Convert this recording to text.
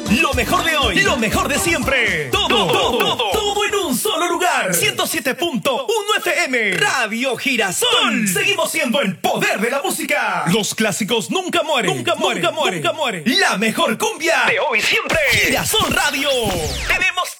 Lo mejor de hoy, lo mejor de siempre. Todo en un solo lugar. 107.1 FM. Radio Girasol. Seguimos siendo el poder de la música. Los clásicos nunca mueren. Nunca mueren. La mejor cumbia de hoy siempre. Girasol Radio. Tenemos